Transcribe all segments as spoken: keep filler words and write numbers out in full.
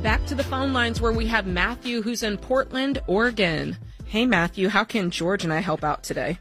Back to the phone lines where we have Matthew, who's in Portland, Oregon. Hey, Matthew, how can George and I help out today?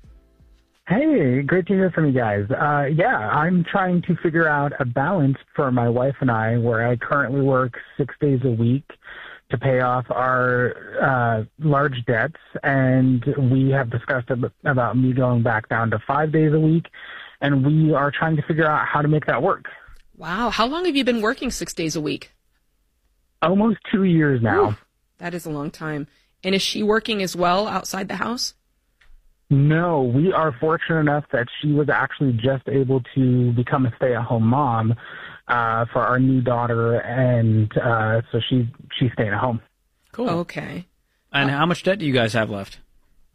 Hey, great to hear from you guys. Uh, yeah, I'm trying to figure out a balance for my wife and I where I currently work six days a week to pay off our uh, large debts, and we have discussed ab- about me going back down to five days a week, and we are trying to figure out how to make that work. Wow. How long have you been working six days a week? Almost two years now. Ooh, that is a long time. And is she working as well outside the house? No, we are fortunate enough that she was actually just able to become a stay-at-home mom uh, for our new daughter, and uh, so she she's staying at home. Cool. Okay. And uh, how much debt do you guys have left?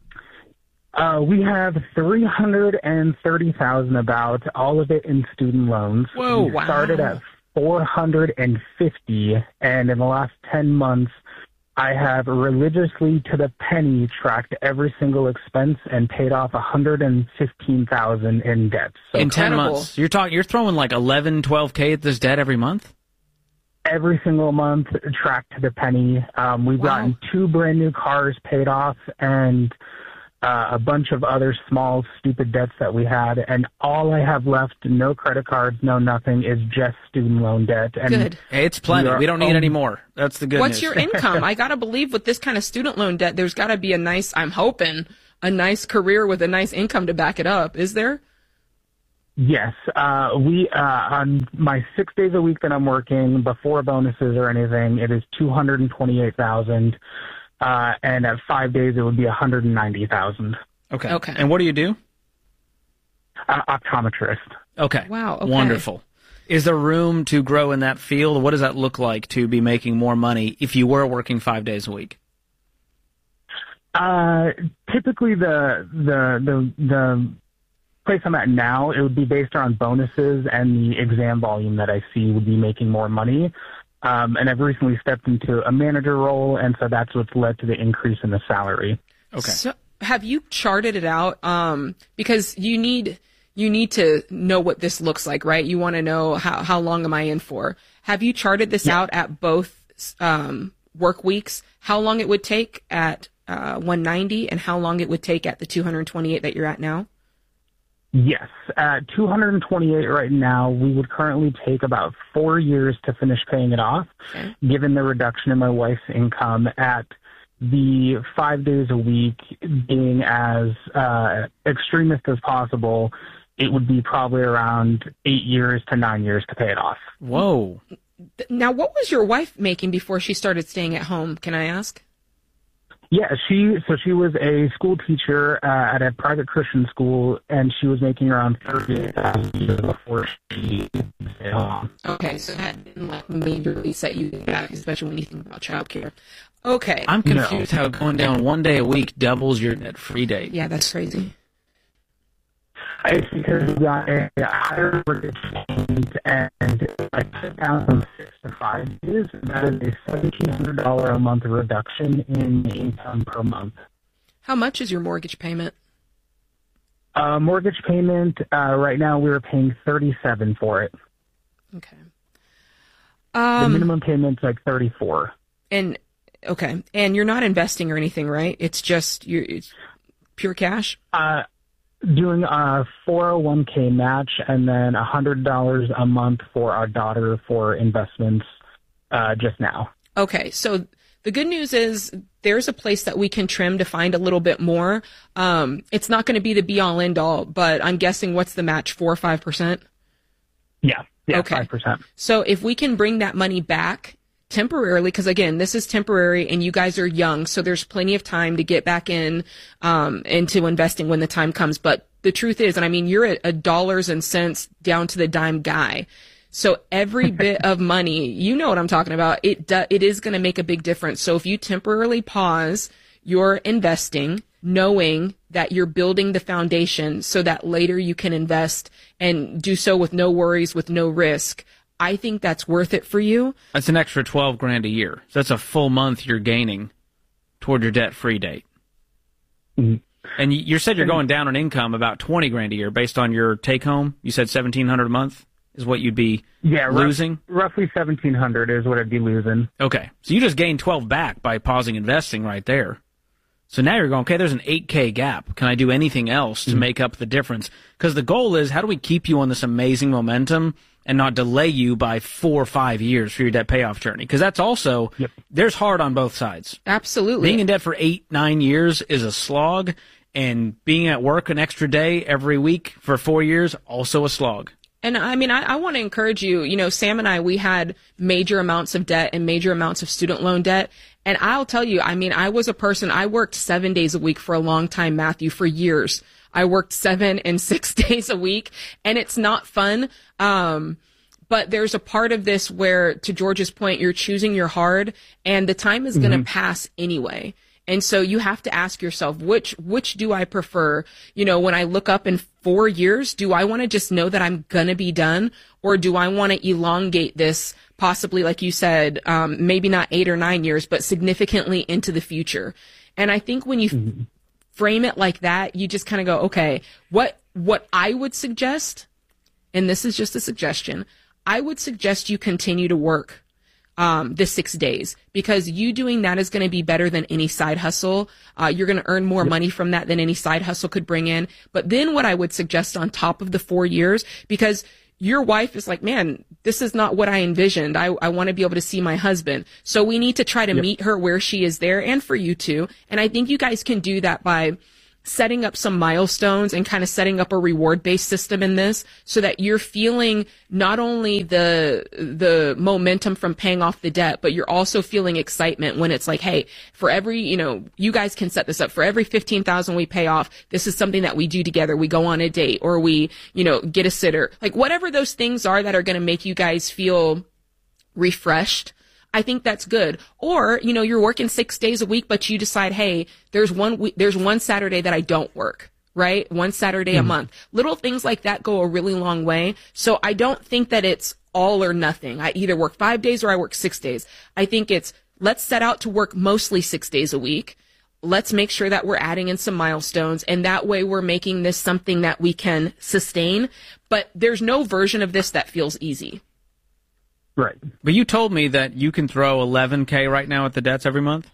Uh, we have three hundred thirty thousand dollars about, all of it in student loans. Whoa, we wow. started at four hundred fifty, and in the last ten months, I have religiously to the penny tracked every single expense and paid off one hundred fifteen thousand dollars in debt. So in ten months, you're talking, you're throwing like eleven, twelve K at this debt every month? Every single month, tracked to the penny. Um, we've Wow. gotten two brand new cars paid off, and uh, a bunch of other small, stupid debts that we had. And all I have left, no credit cards, no nothing, is just student loan debt. And Good. Hey, it's plenty. we, We don't need um, any more. That's the good What's news. your income? I got to believe with this kind of student loan debt, there's got to be a nice, I'm hoping, a nice career with a nice income to back it up. Is there? Yes, uh, we uh, on my six days a week that I'm working before bonuses or anything, it is two hundred and twenty-eight thousand, uh, and at five days it would be one hundred and ninety thousand. Okay. Okay. And what do you do? Uh, optometrist. Okay. Wow, okay. Wonderful. Is there room to grow in that field? What does that look like to be making more money if you were working five days a week? Uh, typically the the the the place I'm at now, it would be based on bonuses and the exam volume that I see would be making more money. Um, and I've recently stepped into a manager role, and so that's what's led to the increase in the salary. Okay. So have you charted it out? Um, because you need you need to know what this looks like, right? You want to know how, how long am I in for? Have you charted this Yeah. out at both um, work weeks? How long it would take at uh, one ninety, and how long it would take at the two hundred twenty-eight that you're at now? Yes. At two hundred twenty-eight right now, we would currently take about four years to finish paying it off, Okay. given the reduction in my wife's income. At the five days a week being as uh, extremist as possible, it would be probably around eight years to nine years to pay it off. Whoa. Now, what was your wife making before she started staying at home? Can I ask? Yeah, she so she was a school teacher uh, at a private Christian school, and she was making around thirty thousand a year before she stayed home. Okay, so that didn't like majorly set you back, especially when you think about childcare. Okay. I'm confused how going down one day a week doubles your net-free day. Yeah, that's crazy. It's because we got a higher mortgage payment, and if I sit down from six to five days, that is a seventeen hundred dollars a month reduction in income per month. How much is your mortgage payment? Uh, mortgage payment, uh, right now we're paying thirty-seven for it. Okay. The Um, minimum payment's like thirty-four. and okay, and you're not investing or anything, right? It's just you it's pure cash. Uh, doing a four oh one k match and then one hundred dollars a month for our daughter for investments uh, just now. Okay, so the good news is there's a place that we can trim to find a little bit more. Um, it's not going to be the be all end all, but I'm guessing what's the match, four or five percent? Yeah, yeah, Okay. five percent. So if we can bring that money back temporarily, because again, this is temporary and you guys are young, so there's plenty of time to get back in um, into investing when the time comes. But the truth is, and I mean, you're a, a dollars and cents down to the dime guy. So every bit of money, you know what I'm talking about, it do, it is going to make a big difference. So if you temporarily pause your investing, knowing that you're building the foundation so that later you can invest and do so with no worries, with no risk, I think that's worth it for you. That's an extra twelve grand a year. So that's a full month you're gaining toward your debt-free date. Mm-hmm. And you, you said you're going down in income about twenty grand a year based on your take-home. You said seventeen hundred a month is what you'd be yeah, losing? R- roughly seventeen hundred is what I'd be losing. Okay. So you just gained twelve back by pausing investing right there. So now you're going, okay, there's an eight K gap. Can I do anything else to mm-hmm. make up the difference? Because the goal is, how do we keep you on this amazing momentum and not delay you by four or five years for your debt payoff journey? Because that's also, yep. there's hard on both sides. Absolutely. Being in debt for eight, nine years is a slog, and being at work an extra day every week for four years, also a slog. And I mean, I, I want to encourage you, you know, Sam and I, we had major amounts of debt and major amounts of student loan debt. And I'll tell you, I mean, I was a person, I worked seven days a week for a long time, Matthew, for years. I worked seven and six days a week, and it's not fun. Um, but there's a part of this where, to George's point, you're choosing your hard, and the time is mm-hmm. going to pass anyway. And so you have to ask yourself, which, which do I prefer? You know, when I look up in four years, do I want to just know that I'm going to be done? Or do I want to elongate this, possibly, like you said, um, maybe not eight or nine years, but significantly into the future? And I think when you mm-hmm. frame it like that, you just kind of go, okay, what, what I would suggest, and this is just a suggestion, I would suggest you continue to work Um, the six days, because you doing that is going to be better than any side hustle. Uh, you're going to earn more yep. money from that than any side hustle could bring in. But then what I would suggest on top of the four years, because your wife is like, man, this is not what I envisioned. I, I want to be able to see my husband. So we need to try to yep. meet her where she is there, and for you too. And I think you guys can do that by setting up some milestones and kind of setting up a reward-based system in this, so that you're feeling not only the the momentum from paying off the debt, but you're also feeling excitement when it's like, hey, for every, you know, you guys can set this up. For every fifteen thousand we pay off, this is something that we do together. We go on a date, or we, you know, get a sitter. Like, whatever those things are that are going to make you guys feel refreshed, I think that's good. Or, you know, you're working six days a week, but you decide, hey, there's one we- there's one Saturday that I don't work, right? One Saturday mm. a month. Little things like that go a really long way. So I don't think that it's all or nothing. I either work five days or I work six days. I think it's, let's set out to work mostly six days a week. Let's make sure that we're adding in some milestones, and that way we're making this something that we can sustain. But there's no version of this that feels easy. Right. But you told me that you can throw eleven K right now at the debts every month?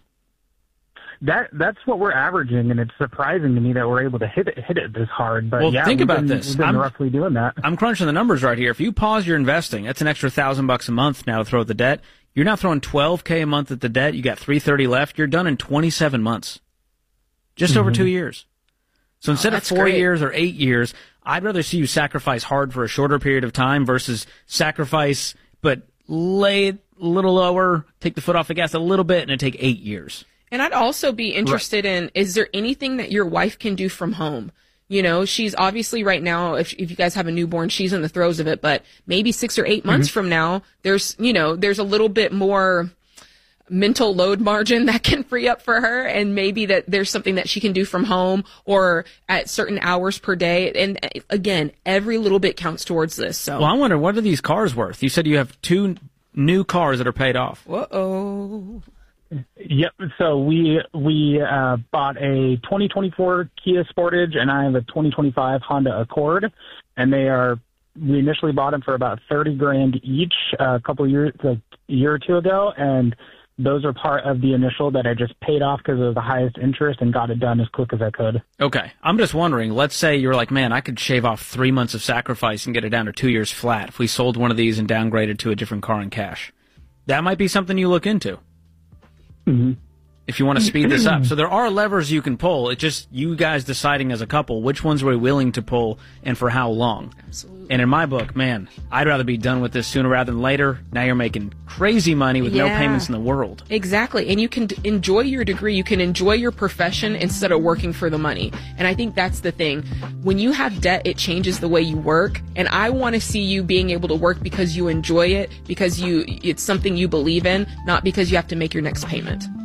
That That's what we're averaging, and it's surprising to me that we're able to hit it, hit it this hard. But well, yeah, think we've about been, this. We've been I'm, roughly doing that. I'm crunching the numbers right here. If you pause your investing, that's an extra thousand bucks a month now to throw at the debt. You're now throwing twelve K a month at the debt. You got three thirty left. You're done in twenty-seven months. Just mm-hmm. over two years. So instead oh, of four great. years or eight years, I'd rather see you sacrifice hard for a shorter period of time versus sacrifice, but lay it a little lower, take the foot off the gas a little bit, and it'd take eight years. And I'd also be interested right. in, is there anything that your wife can do from home? You know, she's obviously right now, if if you guys have a newborn, she's in the throes of it, but maybe six or eight months mm-hmm. from now, there's, you know, there's a little bit more mental load margin that can free up for her, and maybe that there's something that she can do from home or at certain hours per day. And again, every little bit counts towards this. So, well, I wonder, what are these cars worth? You said you have two new cars that are paid off. Uh-oh. Yep. So we we uh, bought a twenty twenty-four Kia Sportage, and I have a twenty twenty-five Honda Accord, and they are. We initially bought them for about thirty grand each uh, a couple years, like a year or two ago, and those are part of the initial that I just paid off because it was the highest interest and got it done as quick as I could. Okay. I'm just wondering, let's say you're like, man, I could shave off three months of sacrifice and get it down to two years flat if we sold one of these and downgraded to a different car in cash. That might be something you look into. Mm-hmm. If you want to speed this up. So there are levers you can pull. It's just you guys deciding as a couple which ones we're willing to pull and for how long. Absolutely. And in my book, man, I'd rather be done with this sooner rather than later. Now you're making crazy money with yeah. no payments in the world. Exactly. And you can d- enjoy your degree. You can enjoy your profession instead of working for the money. And I think that's the thing. When you have debt, it changes the way you work. And I want to see you being able to work because you enjoy it, because you it's something you believe in, not because you have to make your next payment.